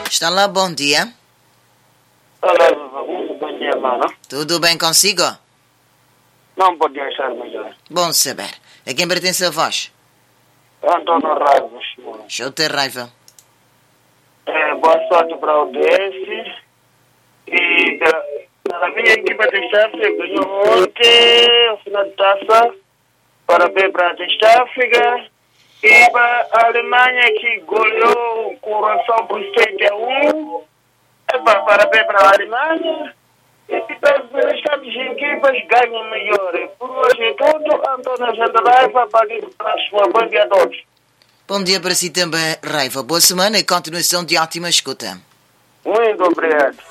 Está lá, bom dia. Olá, bom dia, mano. Tudo bem consigo? Não podia achar melhor. Bom saber. A quem pertence a voz? Antônio Raiva, senhor. Deixa eu ter raiva. Boa sorte para o DS. E a minha equipa de staff ganhou ontem o final de taça. Parabéns para a África. E para a Alemanha que goleou o Coração por 7-1. Parabéns para a Alemanha. E para as equipas ganham melhor. Por hoje é tudo. Antônio Raiva, para a sua bom dia a todos. Bom dia para si também, Raiva. Boa semana e continuação de ótima escuta. Muito obrigado.